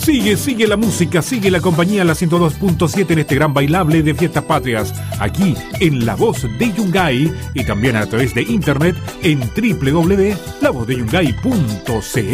Sigue la música, sigue la compañía, la 102.7 en este gran bailable de Fiestas Patrias, aquí en La Voz de Yungay y también a través de internet en www.lavozdeyungay.cl.